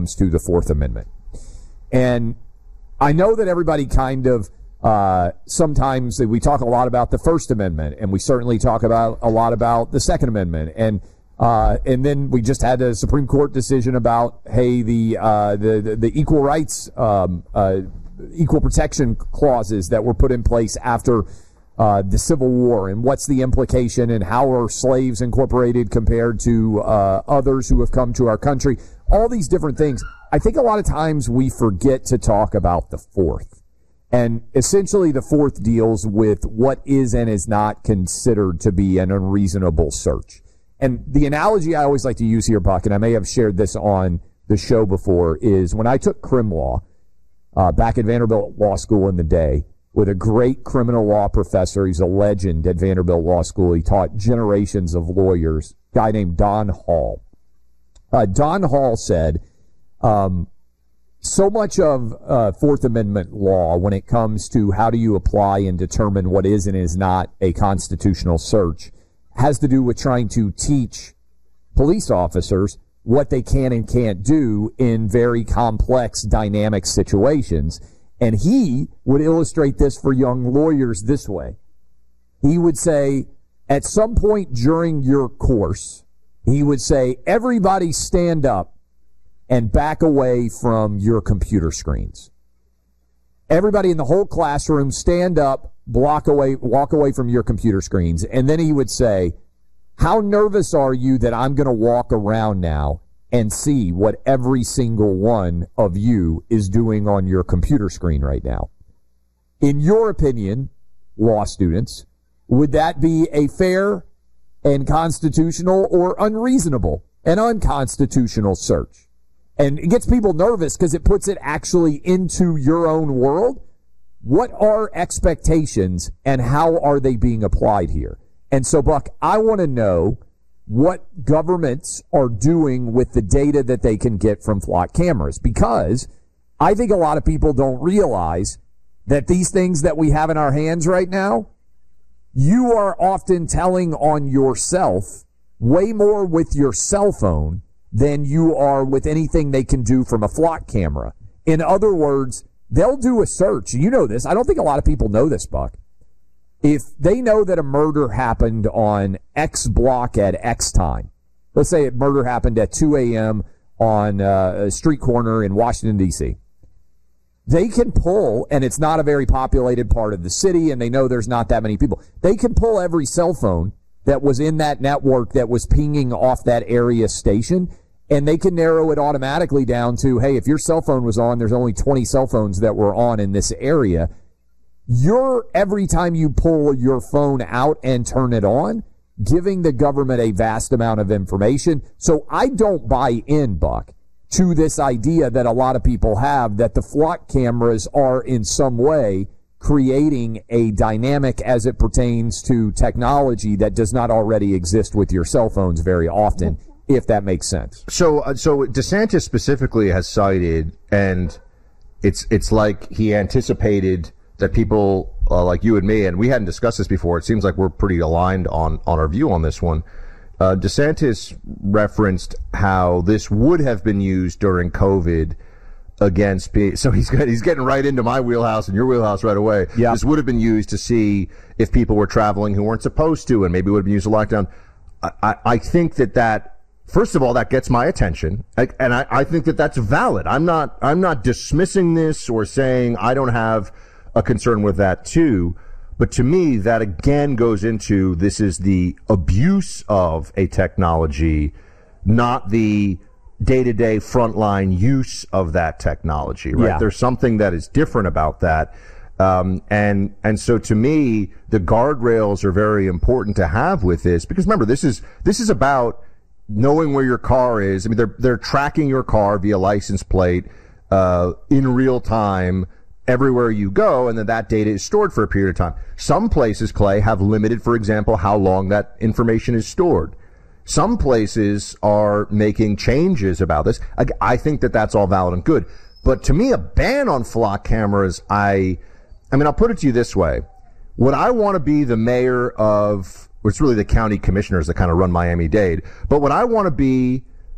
comes to the Fourth Amendment. And I know that everybody kind of sometimes we talk a lot about the First Amendment, and we certainly talk about a lot about the Second Amendment, and then we just had a Supreme Court decision about the equal rights, equal protection clauses that were put in place after the Civil War, and what's the implication, and how are slaves incorporated compared to others who have come to our country. All these different things. I think a lot of times we forget to talk about the Fourth. And essentially the Fourth deals with what is and is not considered to be an unreasonable search. And the analogy I always like to use here, Buck, and I may have shared this on the show before, is when I took crim law back at Vanderbilt Law School in the day with a great criminal law professor. He's a legend at Vanderbilt Law School. He taught generations of lawyers, a guy named Don Hall. Don Hall said, so much of Fourth Amendment law, when it comes to how do you apply and determine what is and is not a constitutional search, has to do with trying to teach police officers what they can and can't do in very complex, dynamic situations. And he would illustrate this for young lawyers this way. He would say, at some point during your course, he would say, everybody stand up and back away from your computer screens. Everybody in the whole classroom stand up, walk away from your computer screens. And then he would say, how nervous are you that I'm going to walk around now and see what every single one of you is doing on your computer screen right now? In your opinion, law students, would that be a fair and constitutional or unreasonable and unconstitutional search? And it gets people nervous because it puts it actually into your own world. What are expectations and how are they being applied here? And so, Buck, I want to know what governments are doing with the data that they can get from flock cameras, because I think a lot of people don't realize that these things that we have in our hands right now, you are often telling on yourself way more with your cell phone than you are with anything they can do from a flock camera. In other words, they'll do a search. You know this. I don't think a lot of people know this, Buck. If they know that a murder happened on X block at X time, let's say a murder happened at 2 a.m. on a street corner in Washington, D.C., they can pull, and it's not a very populated part of the city, and they know there's not that many people. They can pull every cell phone that was in that network that was pinging off that area station, and they can narrow it automatically down to, hey, if your cell phone was on, there's only 20 cell phones that were on in this area. Every time you pull your phone out and turn it on, giving the government a vast amount of information. So I don't buy in, Buck, to this idea that a lot of people have that the flock cameras are in some way creating a dynamic as it pertains to technology that does not already exist with your cell phones very often, if that makes sense. So DeSantis specifically has cited, and it's like he anticipated that people like you and me, and we hadn't discussed this before. It seems like we're pretty aligned on our view on this one. DeSantis referenced how this would have been used during COVID against so he's getting right into my wheelhouse and your wheelhouse right away. Yeah. This would have been used to see if people were traveling who weren't supposed to, and maybe would have been used to lockdown. I think that first of all, that gets my attention, and I think that that's valid. I'm not dismissing this or saying I don't have a concern with that too. But to me, that again goes into this is the abuse of a technology, not the day-to-day frontline use of that technology, right? Yeah. There's something that is different about that. And so to me, the guardrails are very important to have with this, because remember, this is about knowing where your car is. I mean, they're tracking your car via license plate, in real time, everywhere you go, and then that data is stored for a period of time. Some places, Clay, have limited, for example, how long that information is stored. Some places are making changes about this. I think that that's all valid and good. But to me, a ban on flock cameras, I mean, I'll put it to you this way. Would I want to be the mayor of, or it's really the county commissioners that kind of run Miami-Dade, but would I want to be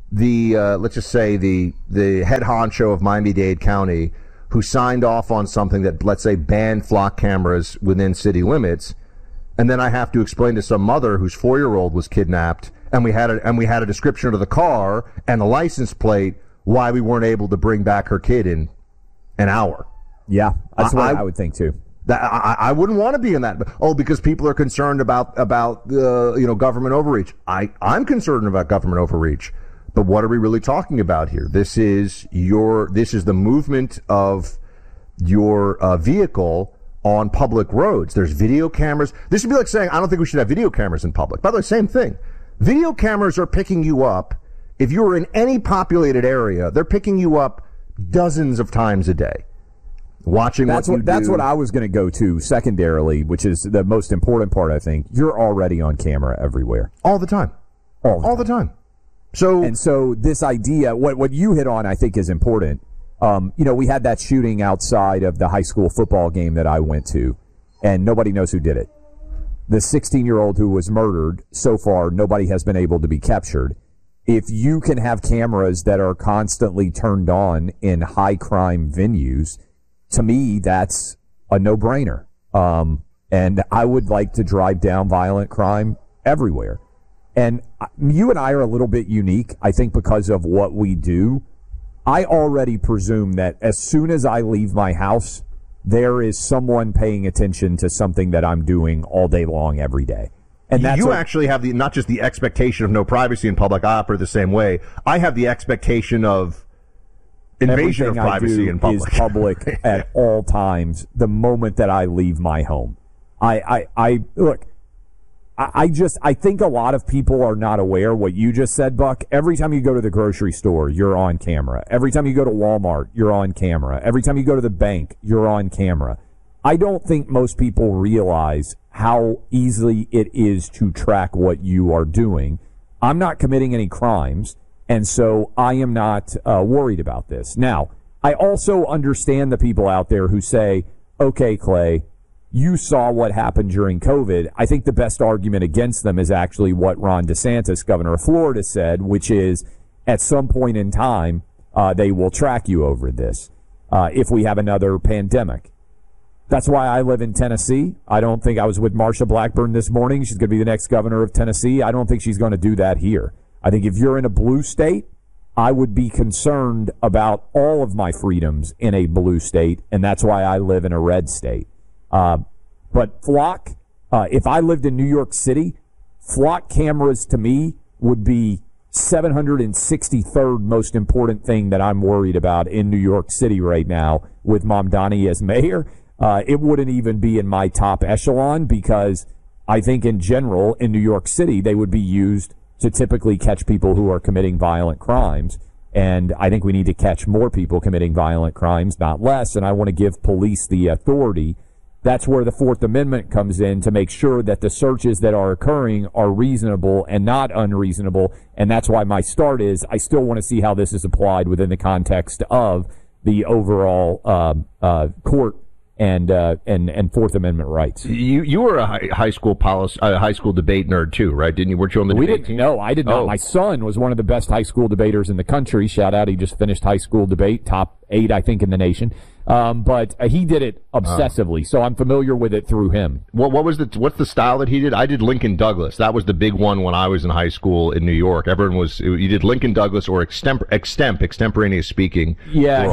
let's just say the head honcho of Miami-Dade County who signed off on something that, let's say, banned flock cameras within city limits, and then I have to explain to some mother whose 4-year-old was kidnapped, and we had a description of the car and the license plate why we weren't able to bring back her kid in an hour. Yeah, that's what I would think too. I wouldn't want to be in that. Because people are concerned about government overreach. I'm concerned about government overreach. But what are we really talking about here? This is the movement of your vehicle on public roads. There's video cameras. This would be like saying, I don't think we should have video cameras in public. By the way, same thing. Video cameras are picking you up. If you're in any populated area, they're picking you up dozens of times a day. Watching that's what you do. That's what I was going to go to secondarily, which is the most important part, I think. You're already on camera everywhere. All the time. All the time. So this idea, what you hit on, I think is important. We had that shooting outside of the high school football game that I went to, and nobody knows who did it. The 16-year-old who was murdered, so far, nobody has been able to be captured. If you can have cameras that are constantly turned on in high-crime venues, to me, that's a no-brainer. And I would like to drive down violent crime everywhere. And you and I are a little bit unique, I think, because of what we do. I already presume that as soon as I leave my house, there is someone paying attention to something that I'm doing all day long every day. And that's actually have not just the expectation of no privacy in public. I operate the same way. I have the expectation of invasion of privacy in public. Is public at all times. The moment that I leave my home, I think a lot of people are not aware what you just said, Buck. Every time you go to the grocery store, you're on camera. Every time you go to Walmart, you're on camera. Every time you go to the bank, you're on camera. I don't think most people realize how easily it is to track what you are doing. I'm not committing any crimes, and so I am not worried about this. Now, I also understand the people out there who say, okay, Clay, you saw what happened during COVID. I think the best argument against them is actually what Ron DeSantis, governor of Florida, said, which is at some point in time, they will track you over this if we have another pandemic. That's why I live in Tennessee. I don't think I was with Marsha Blackburn this morning. She's going to be the next governor of Tennessee. I don't think she's going to do that here. I think if you're in a blue state, I would be concerned about all of my freedoms in a blue state, and that's why I live in a red state. But flock, if I lived in New York City, flock cameras to me would be 763rd most important thing that I'm worried about in New York City right now with Mamdani as mayor. It wouldn't even be in my top echelon because I think in general in New York City they would be used to typically catch people who are committing violent crimes. And I think we need to catch more people committing violent crimes, not less. And I want to give police the authority. That's where the Fourth Amendment comes in to make sure that the searches that are occurring are reasonable and not unreasonable. And that's why my start is I still want to see how this is applied within the context of the overall court and Fourth Amendment rights. You were a high school debate nerd too, right? Didn't you? Weren't you on the debate team? No, I did not. My son was one of the best high school debaters in the country. Shout out, he just finished high school debate, top 8, I think, in the nation. But he did it obsessively, so I'm familiar with it through him. What's the style that he did? I did Lincoln Douglas. That was the big one when I was in high school in New York. You did Lincoln Douglas or extemporaneous speaking. Yeah,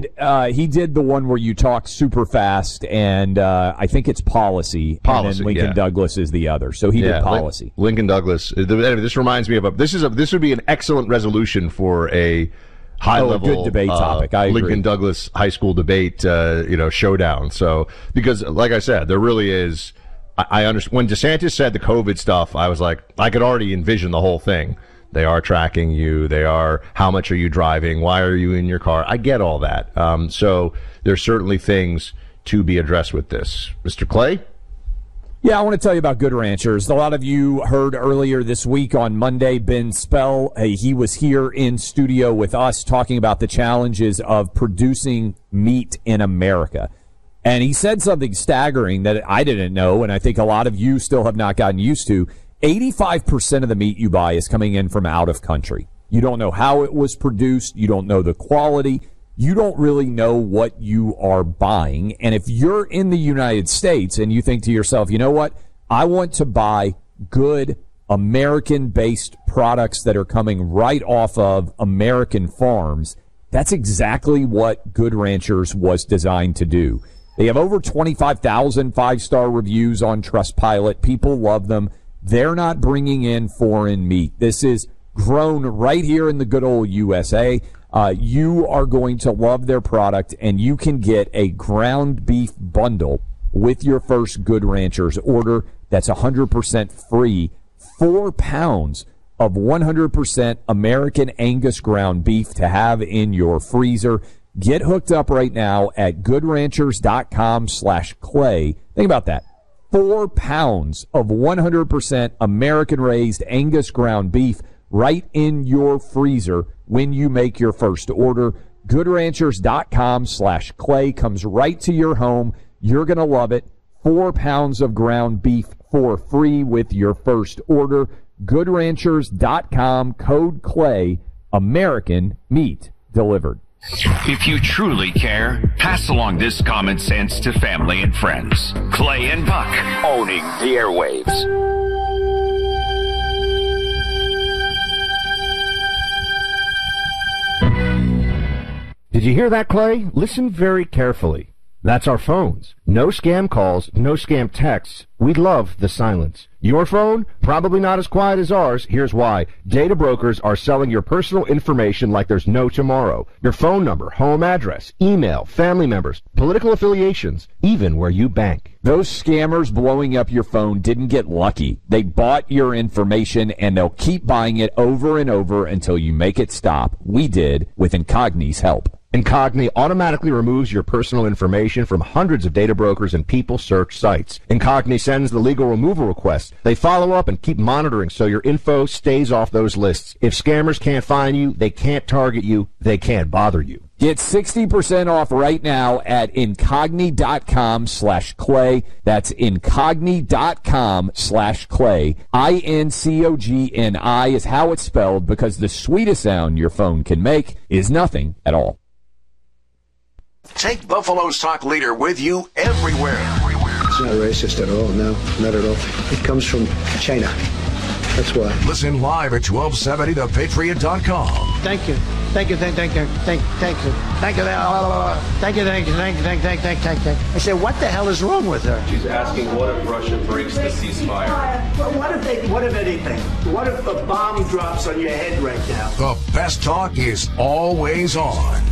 he did the one where you talk super fast, and I think it's policy. And then Lincoln Douglas is the other. So he did policy. Lincoln Douglas. This reminds me of this would be an excellent resolution for a high-level good debate topic. I agree. Lincoln Douglas high school debate, showdown. So, because like I said, there really is. I understand when DeSantis said the COVID stuff. I was like, I could already envision the whole thing. They are tracking you. They are. How much are you driving? Why are you in your car? I get all that. So there's certainly things to be addressed with this, Mr. Clay. Yeah, I want to tell you about Good Ranchers. A lot of you heard earlier this week on Monday, Ben Spell, he was here in studio with us talking about the challenges of producing meat in America. And he said something staggering that I didn't know, and I think a lot of you still have not gotten used to. 85% of the meat you buy is coming in from out of country. You don't know how it was produced. You don't know the quality. You don't really know what you are buying. And if you're in the United States and you think to yourself, you know what? I want to buy good American-based products that are coming right off of American farms. That's exactly what Good Ranchers was designed to do. They have over 25,000 five-star reviews on Trustpilot. People love them. They're not bringing in foreign meat. This is grown right here in the good old USA. You are going to love their product, and you can get a ground beef bundle with your first Good Ranchers order. That's 100% free. 4 pounds of 100% American Angus ground beef to have in your freezer. Get hooked up right now at goodranchers.com/clay. Think about that. 4 pounds of 100% American-raised Angus ground beef right in your freezer when you make your first order. Goodranchers.com/clay comes right to your home. You're going to love it. 4 pounds of ground beef for free with your first order. Goodranchers.com, code CLAY, American meat delivered. If you truly care, pass along this common sense to family and friends. Clay and Buck, owning the airwaves. Did you hear that, Clay? Listen very carefully. That's our phones. No scam calls, no scam texts. We love the silence. Your phone? Probably not as quiet as ours. Here's why. Data brokers are selling your personal information like there's no tomorrow. Your phone number, home address, email, family members, political affiliations, even where you bank. Those scammers blowing up your phone didn't get lucky. They bought your information, and they'll keep buying it over and over until you make it stop. We did with Incogni's help. Incogni automatically removes your personal information from hundreds of data brokers and people search sites. Incogni sends the legal removal requests. They follow up and keep monitoring so your info stays off those lists. If scammers can't find you, they can't target you, they can't bother you. Get 60% off right now at incogni.com/clay. That's incogni.com/clay. INCOGNI is how it's spelled, because the sweetest sound your phone can make is nothing at all. Take Buffalo's talk leader with you everywhere. It's not racist at all. No, not at all. It comes from China. That's why. Listen live at 1270thepatriot.com. Thank you. Thank you. Thank you. Thank you. Thank you. I said, what the hell is wrong with her? She's asking, what if Russia breaks the ceasefire? What if anything? What if a bomb drops on your head right now? The best talk is always on.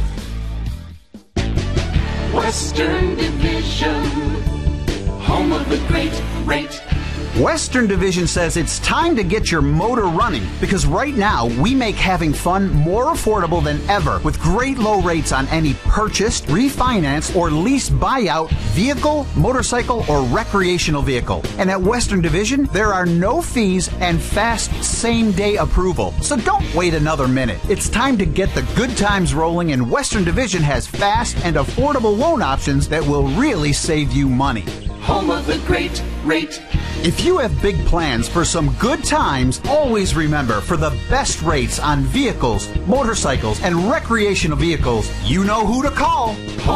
Western Division, home of the great rate. Western Division says it's time to get your motor running, because right now we make having fun more affordable than ever with great low rates on any purchased, refinanced, or leased buyout vehicle, motorcycle, or recreational vehicle. And at Western Division, there are no fees and fast same-day approval. So don't wait another minute. It's time to get the good times rolling, and Western Division has fast and affordable loan options that will really save you money. Home of the great rate. If you have big plans for some good times, always remember, for the best rates on vehicles, motorcycles, and recreational vehicles, you know who to call.